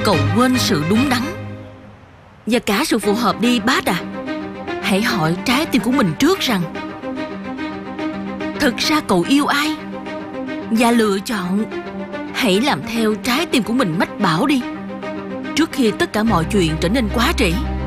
Cậu quên sự đúng đắn và cả sự phù hợp đi Bát à. Hãy hỏi trái tim của mình trước rằng thực ra cậu yêu ai, và lựa chọn. Hãy làm theo trái tim của mình mách bảo đi, trước khi tất cả mọi chuyện trở nên quá trễ.